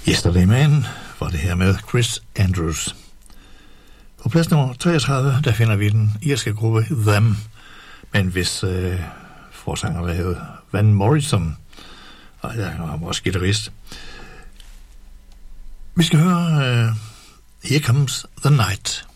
Yesterday Man var det her med Chris Andrews. På plads nummer 33, der finder vi den irske gruppe Them, med en vis forsanger, der hedder Van Morrison, og der er også guitarist. Vi skal høre Here Comes the Night.